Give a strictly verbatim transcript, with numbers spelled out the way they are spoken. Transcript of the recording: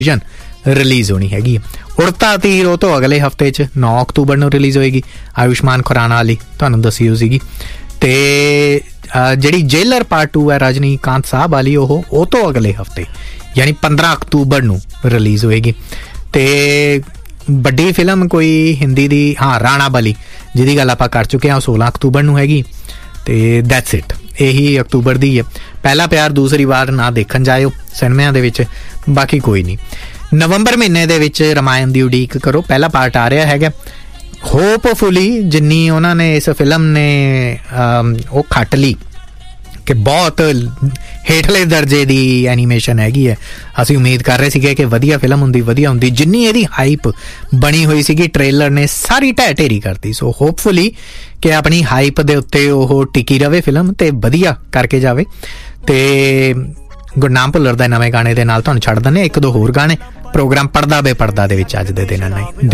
Release ਹੋਣੀ ਹੈਗੀ ਹੈ। ਉੜਤਾ ਤੀਰ ਉਹ ਤੋਂ ਅਗਲੇ ਹਫ਼ਤੇ 'ਚ ਨੌ ਅਕਤੂਬਰ ਨੂੰ ਰਿਲੀਜ਼ ਹੋਏਗੀ। ਆਯੁਸ਼ਮਾਨ ਖੁਰਾਨਾ ਵਾਲੀ ਤੁਹਾਨੂੰ ਦੱਸੀ ਹੋ ਸੀਗੀ। ਅਤੇ ਜਿਹੜੀ ਜੇਲਰ ਪਾਰਟ ਟੂ ਹੈ ਰਜਨੀਕਾਂਤ ਸਾਹਿਬ ਵਾਲੀ ਉਹ ਉਹ ਤੋਂ ਅਗਲੇ ਹਫ਼ਤੇ ਯਾਨੀ ਪੰਦਰਾਂ ਅਕਤੂਬਰ ਨੂੰ ਰਿਲੀਜ਼ ਹੋਏਗੀ। ਅਤੇ ਵੱਡੀ ਫਿਲਮ ਕੋਈ ਹਿੰਦੀ ਦੀ ਹਾਂ ਰਾਣਾ ਬਲੀ ਜਿਹਦੀ ਗੱਲ ਆਪਾਂ ਕਰ ਚੁੱਕੇ ਹਾਂ ਉਹ ਸੋਲਾਂ ਅਕਤੂਬਰ ਨੂੰ ਹੈਗੀ। ਅਤੇ ਦੈਟਸ ਇਟ, ਇਹੀ ਅਕਤੂਬਰ ਦੀ ਹੈ। ਪਹਿਲਾ ਪਿਆਰ ਦੂਸਰੀ ਵਾਰ ਨਾ ਦੇਖਣ ਜਾਇਓ ਸਿਨੇਮਿਆਂ ਦੇ ਵਿੱਚ, ਬਾਕੀ ਕੋਈ ਨਹੀਂ। ਨਵੰਬਰ ਮਹੀਨੇ ਦੇ ਵਿੱਚ ਰਮਾਇਣ ਦੀ ਉਡੀਕ ਕਰੋ, ਪਹਿਲਾ ਪਾਰਟ ਆ ਰਿਹਾ ਹੈਗਾ। ਹੋਪਫੁਲੀ ਜਿੰਨੀ ਉਹਨਾਂ ਨੇ ਇਸ ਫਿਲਮ ਨੇ ਉਹ ਖੱਟ ਲਈ ਕਿ ਬਹੁਤ ਹੇਠਲੇ ਦਰਜੇ ਦੀ ਐਨੀਮੇਸ਼ਨ ਹੈਗੀ ਹੈ। ਅਸੀਂ ਉਮੀਦ ਕਰ ਰਹੇ ਸੀਗੇ ਕਿ ਵਧੀਆ ਫਿਲਮ ਹੁੰਦੀ ਵਧੀਆ ਹੁੰਦੀ ਜਿੰਨੀ ਇਹਦੀ ਹਾਈਪ ਬਣੀ ਹੋਈ ਸੀਗੀ ਟ੍ਰੇਲਰ ਨੇ ਸਾਰੀ ਢਹਿ ਢੇਰੀ ਕਰਤੀ। ਸੋ ਹੋਪਫੁਲੀ ਕਿ ਆਪਣੀ ਹਾਈਪ ਦੇ ਉੱਤੇ ਉਹ ਟਿਕੀ ਰਵੇ ਫਿਲਮ ਅਤੇ ਵਧੀਆ ਕਰਕੇ ਜਾਵੇ। ਅਤੇ ਗੁਰਨਾਮ ਭੁੱਲਰ ਦੇ ਨਵੇਂ ਗਾਣੇ ਦੇ ਨਾਲ ਤੁਹਾਨੂੰ ਛੱਡ ਦਿੰਦੇ ਇੱਕ ਦੋ ਹੋਰ ਗਾਣੇ। ਪ੍ਰੋਗਰਾਮ ਪੜਦਾ ਬੇ ਪੜਦਾ ਦੇ ਵਿੱਚ ਅੱਜ ਦੇ ਦਿਨ ਨਹੀਂ